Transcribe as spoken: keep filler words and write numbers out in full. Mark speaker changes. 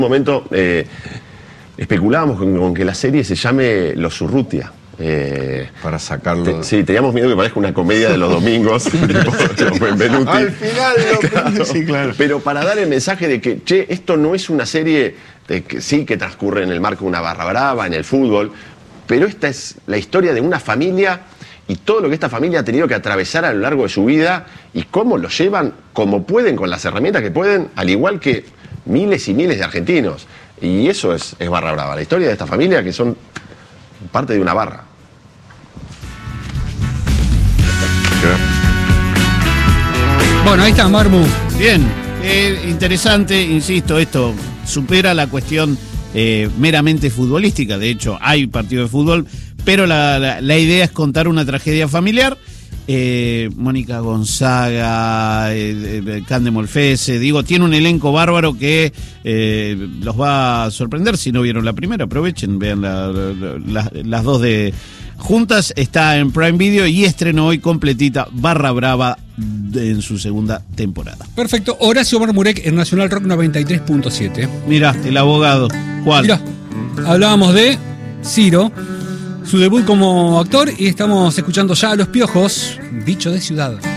Speaker 1: un momento eh, especulábamos con, con que la serie se llame Los Urrutia. Eh,
Speaker 2: Para sacarlo.
Speaker 1: Te, sí, teníamos miedo que parezca una comedia de los domingos. tipo, tipo Benvenuti.
Speaker 2: Al final, lo
Speaker 1: claro,
Speaker 2: sí, claro.
Speaker 1: Pero para dar el mensaje de que, che, esto no es una serie de que sí que transcurre en el marco de una barra brava, en el fútbol, pero esta es la historia de una familia y todo lo que esta familia ha tenido que atravesar a lo largo de su vida y cómo lo llevan como pueden, con las herramientas que pueden, al igual que miles y miles de argentinos. Y eso es, es barra brava, la historia de esta familia que son parte de una barra.
Speaker 3: Bueno, ahí está Marmu.
Speaker 4: Bien, eh, interesante, insisto, esto supera la cuestión eh, meramente futbolística. De hecho, hay partido de fútbol, pero la, la, la idea es contar una tragedia familiar. Eh, Mónica Gonzaga, eh, eh, Cande Molfese, digo, tiene un elenco bárbaro que eh, los va a sorprender. Si no vieron la primera, aprovechen, vean la, la, la, las dos de juntas. Está en Prime Video y estrenó hoy completita Barra Brava en su segunda temporada.
Speaker 3: Perfecto. Horacio Marmurek en Nacional Rock noventa y tres punto siete.
Speaker 4: Mirá, el abogado. ¿Cuál?
Speaker 3: Mirá, hablábamos de Ciro, su debut como actor, y estamos escuchando ya a Los Piojos, Bicho de Ciudad.